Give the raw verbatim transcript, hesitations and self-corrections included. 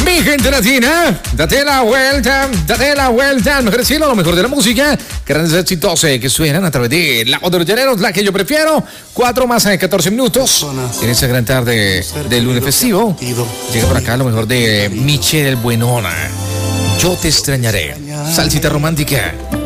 Mi gente latina, date la vuelta, date la vuelta al mejor cielo, lo mejor de la música, grandes éxitos eh, que suenan a través de La Voz de los Llaneros, la que yo prefiero. Cuatro más de catorce minutos en esa gran tarde del lunes festivo. Llega por acá lo mejor de Michelle Buenona. Yo te extrañaré. Salsita romántica.